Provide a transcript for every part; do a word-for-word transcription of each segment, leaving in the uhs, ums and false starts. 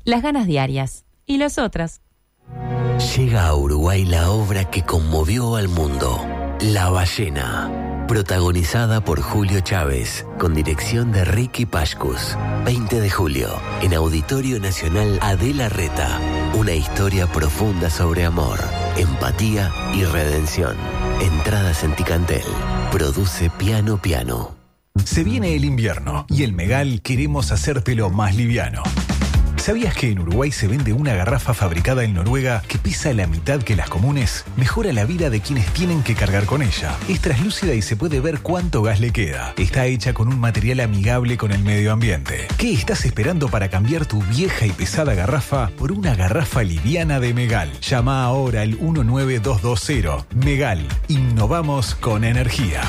Las Ganas Diarias. Y los otros. Llega a Uruguay la obra que conmovió al mundo, La Ballena, protagonizada por Julio Chávez, con dirección de Ricky Pashkus. veinte de julio, en Auditorio Nacional Adela Reta, una historia profunda sobre amor, empatía y redención. Entradas en Ticantel. Produce Piano Piano. Se viene el invierno y en Megal queremos hacértelo más liviano. ¿Sabías que en Uruguay se vende una garrafa fabricada en Noruega que pesa la mitad que las comunes? Mejora la vida de quienes tienen que cargar con ella. Es translúcida y se puede ver cuánto gas le queda. Está hecha con un material amigable con el medio ambiente. ¿Qué estás esperando para cambiar tu vieja y pesada garrafa por una garrafa liviana de Megal? Llama ahora al uno nueve dos dos cero. Megal. Innovamos con energía.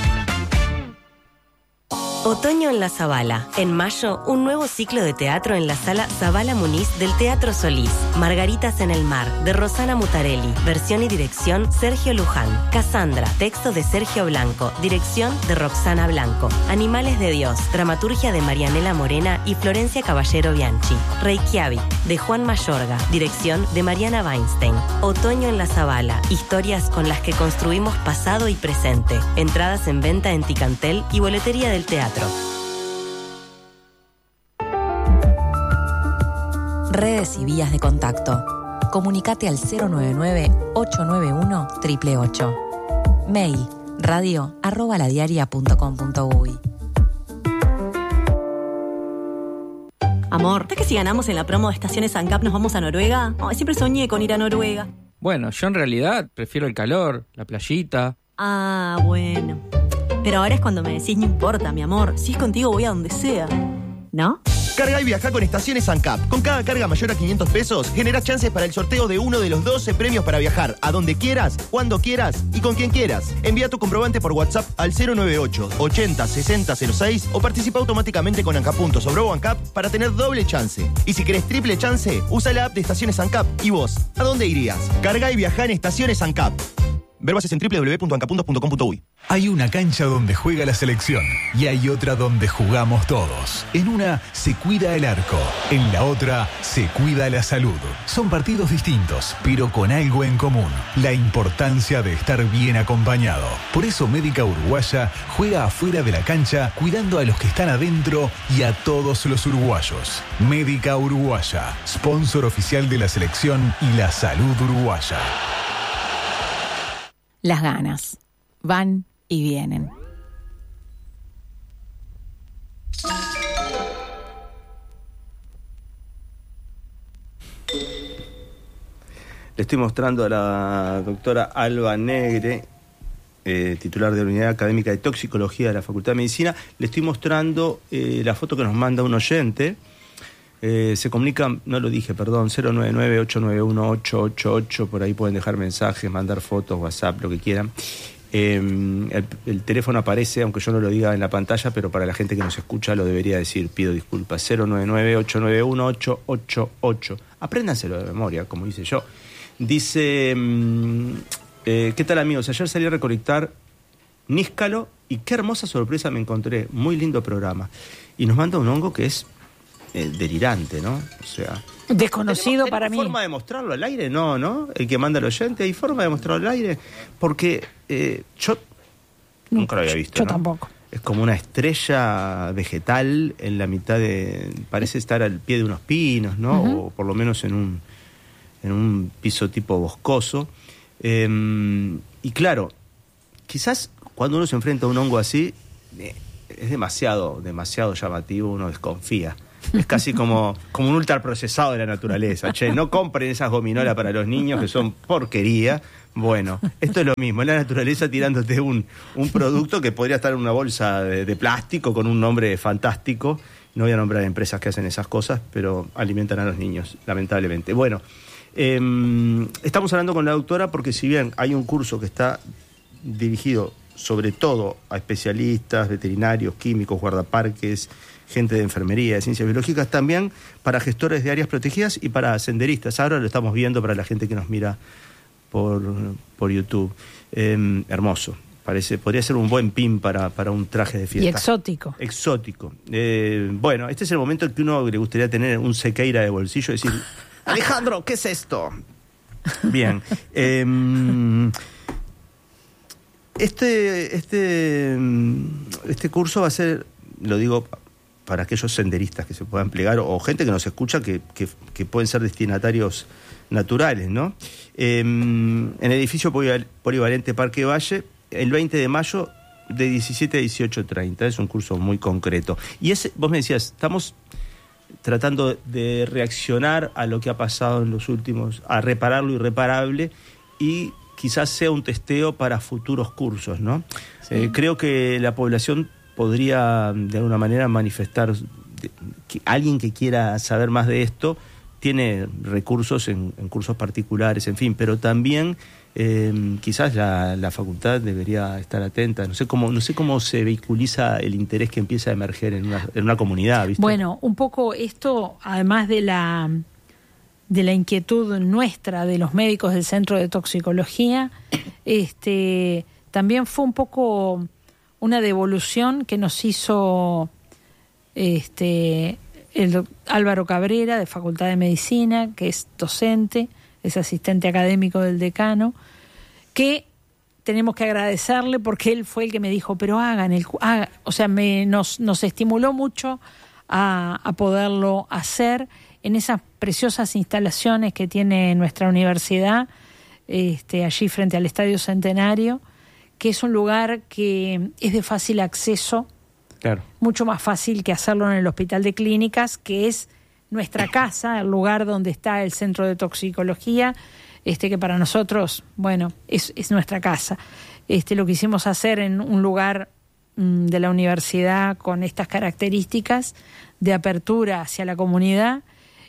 Otoño en la Zabala. En mayo, un nuevo ciclo de teatro en la sala Zabala Muniz del Teatro Solís. Margaritas en el mar, de Rosana Mutarelli. Versión y dirección, Sergio Luján. Cassandra, texto de Sergio Blanco. Dirección de Roxana Blanco. Animales de Dios, dramaturgia de Marianela Morena y Florencia Caballero Bianchi. Reykjavik, de Juan Mayorga. Dirección de Mariana Weinstein. Otoño en la Zabala. Historias con las que construimos pasado y presente. Entradas en venta en Ticantel y boletería del teatro. Redes y vías de contacto. Comunicate al cero nueve nueve, ocho nueve uno, ocho ocho ocho. Mail radio arroba ladiaria punto com punto uy. Amor, ¿sabes que si ganamos en la promo de Estaciones ANCAP nos vamos a Noruega? Oh, siempre soñé con ir a Noruega. Bueno, yo en realidad prefiero el calor, la playita. Ah, bueno. Pero ahora es cuando me decís, no importa, mi amor. Si es contigo, voy a donde sea. ¿No? Carga y viaja con Estaciones ANCAP. Con cada carga mayor a quinientos pesos, generás chances para el sorteo de uno de los doce premios para viajar a donde quieras, cuando quieras y con quien quieras. Envía tu comprobante por WhatsApp al cero nueve ocho, ochenta, sesenta cero seis o participa automáticamente con ANCAP Puntos o Brobo ANCAP para tener doble chance. Y si querés triple chance, usa la app de Estaciones ANCAP. ¿Y vos? ¿A dónde irías? Carga y viaja en Estaciones ANCAP. Ver bases en doble u doble u doble u punto ancapuntos punto com punto uy. Hay una cancha donde juega la selección y hay otra donde jugamos todos. En una se cuida el arco, en la otra se cuida la salud. Son partidos distintos, pero con algo en común: la importancia de estar bien acompañado. Por eso Médica Uruguaya juega afuera de la cancha cuidando a los que están adentro y a todos los uruguayos. Médica Uruguaya, sponsor oficial de la selección y la salud uruguaya. Las ganas. Van y vienen. Le estoy mostrando a la doctora Alba Negre, eh, titular de la Unidad Académica de Toxicología de la Facultad de Medicina. Le estoy mostrando eh, la foto que nos manda un oyente. Eh, se comunican, no lo dije, perdón, cero nueve nueve, ocho nueve uno, ocho ocho ocho, por ahí pueden dejar mensajes, mandar fotos, WhatsApp, lo que quieran. Eh, el, el teléfono aparece, aunque yo no lo diga en la pantalla, pero para la gente que nos escucha lo debería decir, pido disculpas, cero nueve nueve, ocho nueve uno, ocho ocho ocho. Apréndanselo de memoria, como hice yo. Dice, eh, ¿qué tal amigos? Ayer salí a recolectar níscalo y qué hermosa sorpresa me encontré, muy lindo programa. Y nos manda un hongo que es Eh, delirante, ¿no? O sea, desconocido ¿tenemos, para ¿tenemos mí. forma de mostrarlo al aire? No, ¿no? El que manda al oyente, ¿hay forma de mostrarlo al aire? Porque eh, yo no, nunca lo había visto, Yo ¿no? tampoco. Es como una estrella vegetal en la mitad de... Parece estar al pie de unos pinos, ¿no? Uh-huh. O por lo menos en un, en un piso tipo boscoso. Eh, y claro, quizás cuando uno se enfrenta a un hongo así, eh, es demasiado, demasiado llamativo, uno desconfía. Es casi como, como un ultraprocesado de la naturaleza. Che, no compren esas gominolas para los niños que son porquería. Bueno, esto es lo mismo, es la naturaleza tirándote un, un producto que podría estar en una bolsa de, de plástico con un nombre fantástico. No voy a nombrar empresas que hacen esas cosas, pero alimentan a los niños, lamentablemente. Bueno, eh, estamos hablando con la doctora porque si bien hay un curso que está dirigido sobre todo a especialistas, veterinarios, químicos, guardaparques, gente de enfermería, de ciencias biológicas, también para gestores de áreas protegidas y para senderistas. Ahora lo estamos viendo para la gente que nos mira por, por YouTube. Eh, hermoso. Parece, podría ser un buen pin para, para un traje de fiesta. Y exótico. Exótico. Eh, bueno, este es el momento en que uno le gustaría tener un Sequeira de bolsillo y decir, Alejandro, ¿qué es esto? Bien. eh, este, este, este curso va a ser, lo digo para aquellos senderistas que se puedan plegar, o gente que nos escucha que, que, que pueden ser destinatarios naturales, ¿no? Eh, en el edificio polivalente Parque Valle, el veinte de mayo, de diecisiete a dieciocho treinta. Es un curso muy concreto. Y ese, vos me decías, estamos tratando de reaccionar a lo que ha pasado en los últimos, a reparar lo irreparable, y quizás sea un testeo para futuros cursos, ¿no? Sí. Eh, creo que la población podría, de alguna manera, manifestar, que alguien que quiera saber más de esto, tiene recursos en, en cursos particulares, en fin, pero también eh, quizás la, la facultad debería estar atenta. No sé cómo, no sé cómo se vehiculiza el interés que empieza a emerger en una, en una comunidad, ¿viste? Bueno, un poco esto, además de la de la inquietud nuestra de los médicos del Centro de Toxicología, este también fue un poco una devolución que nos hizo este el Álvaro Cabrera, de Facultad de Medicina, que es docente, es asistente académico del decano, que tenemos que agradecerle porque él fue el que me dijo, pero hagan el... Hagan. O sea, me, nos, nos estimuló mucho a, a poderlo hacer en esas preciosas instalaciones que tiene nuestra universidad, este, allí frente al Estadio Centenario, que es un lugar que es de fácil acceso. Claro. Mucho más fácil que hacerlo en el Hospital de Clínicas, que es nuestra casa, el lugar donde está el Centro de Toxicología, este que para nosotros, bueno, es, es nuestra casa. Este, lo quisimos hacer en un lugar mmm, de la universidad con estas características de apertura hacia la comunidad,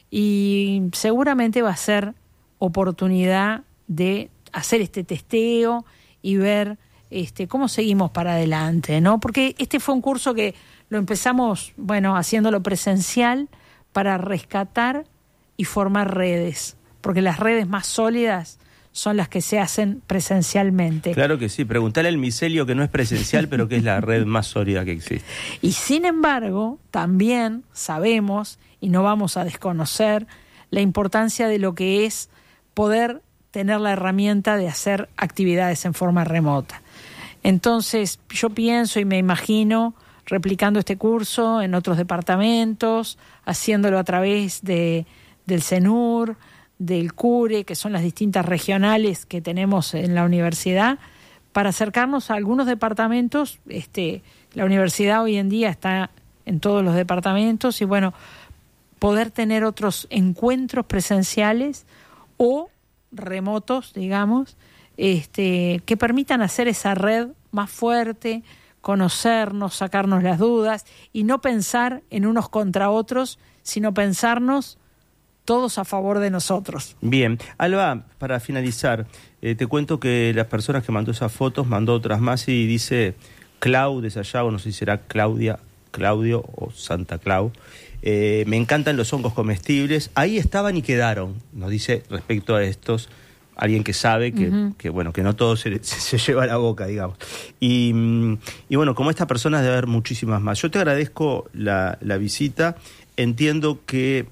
y seguramente va a ser oportunidad de hacer este testeo y ver Este, cómo seguimos para adelante, ¿no? Porque este fue un curso que lo empezamos, bueno, haciéndolo presencial para rescatar y formar redes, porque las redes más sólidas son las que se hacen presencialmente. Claro que sí, preguntale al micelio, que no es presencial, pero que es la red más sólida que existe. Y sin embargo, también sabemos, y no vamos a desconocer, la importancia de lo que es poder tener la herramienta de hacer actividades en forma remota. Entonces, yo pienso y me imagino replicando este curso en otros departamentos, haciéndolo a través de, del CENUR, del CURE, que son las distintas regionales que tenemos en la universidad, para acercarnos a algunos departamentos. Este, la universidad hoy en día está en todos los departamentos, y bueno, poder tener otros encuentros presenciales o remotos, digamos, este, que permitan hacer esa red más fuerte, conocernos, sacarnos las dudas y no pensar en unos contra otros, sino pensarnos todos a favor de nosotros. Bien, Alba, para finalizar, eh, te cuento que las personas que mandó esas fotos, mandó otras más, y dice Clau de Sayago, no sé si será Claudia, Claudio o Santa Clau. Eh, me encantan los hongos comestibles, ahí estaban y quedaron, nos dice respecto a estos, alguien que sabe que, uh-huh. que bueno, que no todo se, se, se lleva a la boca, digamos. Y, y bueno, como estas personas debe haber muchísimas más. Yo te agradezco la, la visita, entiendo que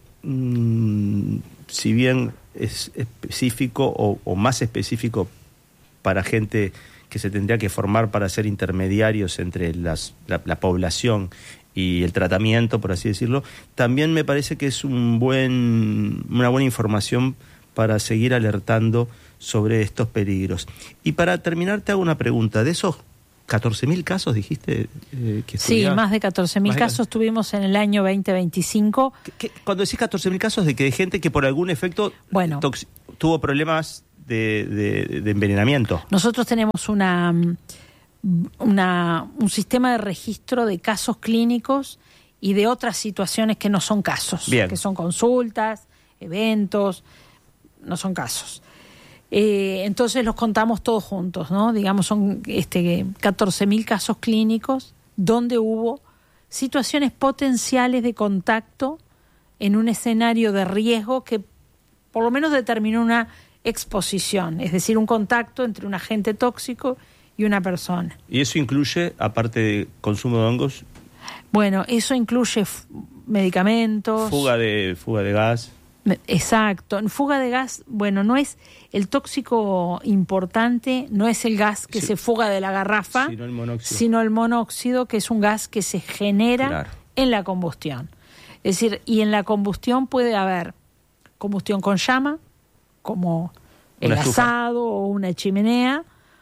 mmm, si bien es específico o, o más específico para gente que se tendría que formar para ser intermediarios entre las, la, la población y el tratamiento, por así decirlo, también me parece que es un buen, una buena información para seguir alertando sobre estos peligros. Y para terminar, te hago una pregunta. De esos catorce mil casos, dijiste eh, que Sí, más de catorce mil casos de... tuvimos en el año veinte veinticinco. ¿Qué, qué, cuando decís catorce mil casos, de que de gente que por algún efecto bueno, tox- tuvo problemas de, de, de envenenamiento? Nosotros tenemos una, una un sistema de registro de casos clínicos y de otras situaciones que no son casos, Bien. que son consultas, eventos, no son casos. Eh, entonces los contamos todos juntos, ¿no? Digamos, son este, catorce mil casos clínicos donde hubo situaciones potenciales de contacto en un escenario de riesgo que por lo menos determinó una exposición, es decir, un contacto entre un agente tóxico y una persona. ¿Y eso incluye, aparte de consumo de hongos? Bueno, eso incluye f- medicamentos. Fuga de, fuga de gas. Exacto. Fuga de gas, bueno, no es el tóxico importante, no es el gas que sí. se fuga de la garrafa, sino el monóxido, sino el monóxido, que es un gas que se genera claro. en la combustión. Es decir, y en la combustión puede haber combustión con llama, como el una asado estufa. O una chimenea,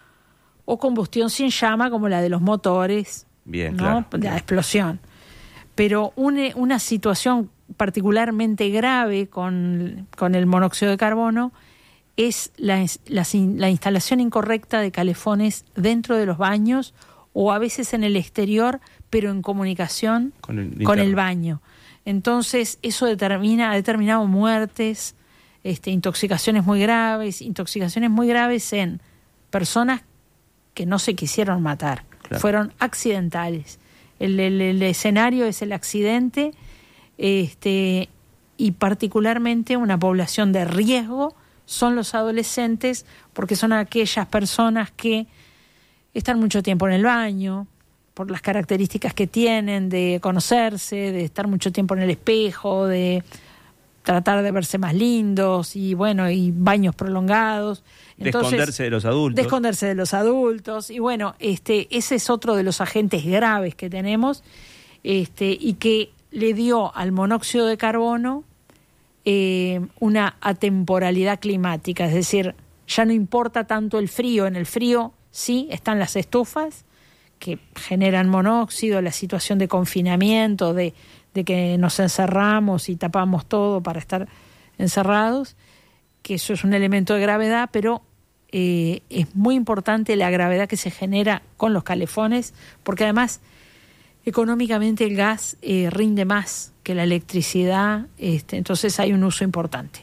o combustión sin llama, como la de los motores, bien, ¿no? claro, la bien. explosión. Pero una, una situación particularmente grave con, con el monóxido de carbono es la, la, la instalación incorrecta de calefones dentro de los baños o a veces en el exterior, pero en comunicación con el, con el baño. Entonces eso determina, ha determinado muertes, este, intoxicaciones muy graves, intoxicaciones muy graves en personas que no se quisieron matar, claro. fueron accidentales. El, el, el escenario es el accidente. Este, y particularmente una población de riesgo son los adolescentes, porque son aquellas personas que están mucho tiempo en el baño, por las características que tienen de conocerse, de estar mucho tiempo en el espejo, de tratar de verse más lindos, y bueno, y baños prolongados. Entonces, de esconderse de los adultos. De esconderse de los adultos. Y bueno, este, ese es otro de los agentes graves que tenemos, este, y que le dio al monóxido de carbono eh, una atemporalidad climática, es decir, ya no importa tanto el frío. En el frío sí están las estufas que generan monóxido, la situación de confinamiento, de, de que nos encerramos y tapamos todo para estar encerrados, que eso es un elemento de gravedad, pero eh, es muy importante la gravedad que se genera con los calefones, porque además económicamente el gas eh, rinde más que la electricidad, este, entonces hay un uso importante.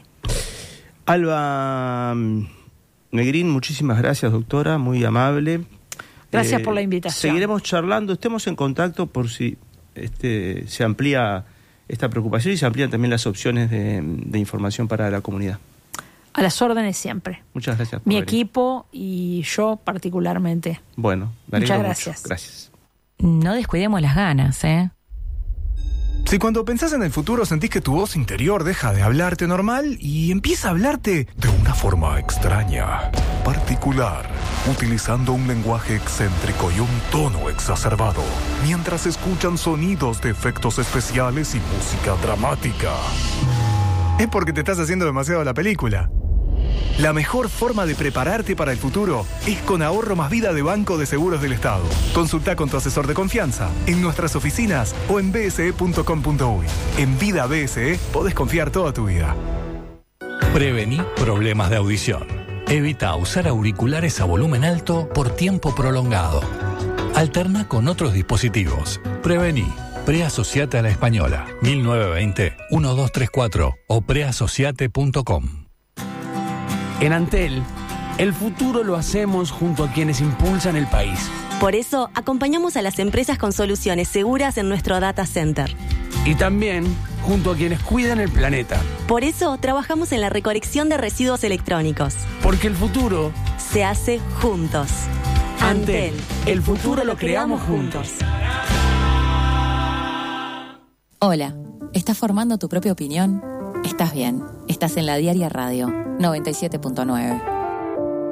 Alba Negrín, muchísimas gracias, doctora, muy amable. Gracias eh, por la invitación. Seguiremos charlando, estemos en contacto por si este, se amplía esta preocupación y se amplían también las opciones de, de información para la comunidad. A las órdenes siempre. Muchas gracias. Mi venir. equipo y yo particularmente. Bueno, muchas gracias. Mucho. Gracias. No descuidemos las ganas, ¿eh? Si cuando pensás en el futuro sentís que tu voz interior deja de hablarte normal y empieza a hablarte de una forma extraña, particular, utilizando un lenguaje excéntrico y un tono exacerbado, mientras escuchan sonidos de efectos especiales y música dramática, es porque te estás haciendo demasiado la película. La mejor forma de prepararte para el futuro es con Ahorro Más Vida de Banco de Seguros del Estado. Consulta con tu asesor de confianza en nuestras oficinas o en b s e punto com punto u y. En Vida B S E podés confiar toda tu vida. Prevení problemas de audición. Evita usar auriculares a volumen alto por tiempo prolongado. Alterna con otros dispositivos. Prevení. Preasociate a la Española. mil novecientos veinte, doce treinta y cuatro o preasociate punto com. En Antel, el futuro lo hacemos junto a quienes impulsan el país. Por eso, acompañamos a las empresas con soluciones seguras en nuestro data center. Y también junto a quienes cuidan el planeta. Por eso, trabajamos en la recolección de residuos electrónicos. Porque el futuro se hace juntos. Antel, el futuro lo creamos juntos. Hola, ¿estás formando tu propia opinión? Estás bien, estás en La Diaria Radio noventa y siete punto nueve.